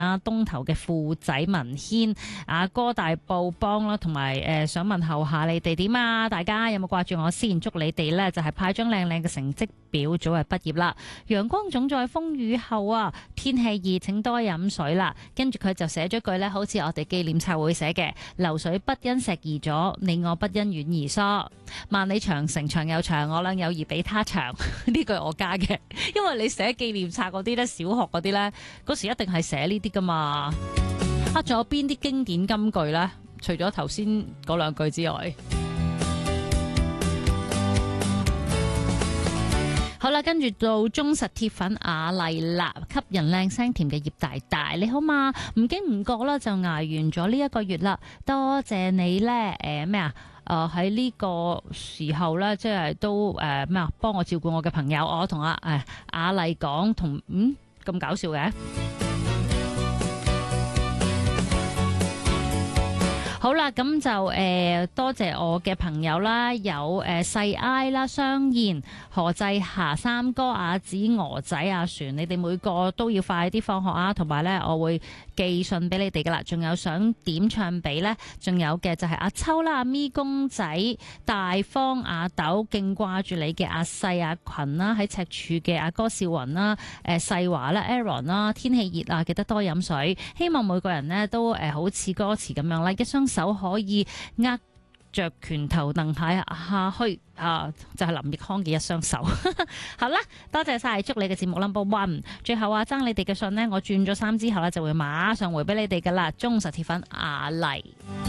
東頭嘅富仔文軒哥大埔幫啦，同埋想問候下你哋點啊？大家有冇掛住我先？祝你哋呢就係派張靚靚嘅成績表，早日畢業啦！陽光總在風雨後啊，天氣熱，請多飲水啦。跟住佢就寫咗句呢，好似我哋紀念冊會寫嘅：流水不因石而阻，你我不因遠而疏。萬里長城長又長，我倆友誼比他長。呢句我加嘅，因為你寫紀念冊嗰啲呢，小學嗰啲呢，嗰時一定係寫呢啲噶嘛。仲有邊啲經典金句呢？除咗頭先嗰兩句之外，好啦，跟住到忠實鐵粉雅麗啦，吸人靚聲甜嘅葉大大，你好嘛？唔經唔覺啦，就捱完咗呢一個月啦，多謝你呢。喺呢個時候呢，即係都幫我照顧我嘅朋友，我同雅麗講，同咁搞笑嘅。好啦，咁就多謝我嘅朋友啦，有細 I 啦、雙燕、何濟霞、三哥、阿子、鵝仔、阿璇，你哋每個都要快啲放學啊！同埋呢，我會寄信俾你哋噶啦。仲有想點唱俾呢？仲有嘅就係阿秋啦、阿咪公仔、大方、阿豆，勁掛住你嘅阿細、阿群啦，喺赤柱嘅阿哥少雲啦、細華啦、Aaron 啦，天氣熱啊，記得多飲水。希望每個人呢都好似歌詞咁樣啦，一雙手可以握着拳頭蹬下去就係林奕匡嘅一雙手。好啦，多謝晒，祝你嘅節目 No.1。最後爭你哋嘅信呢，我轉咗衫之後呢，就會馬上回俾你哋噶啦。忠實鐵粉雅麗。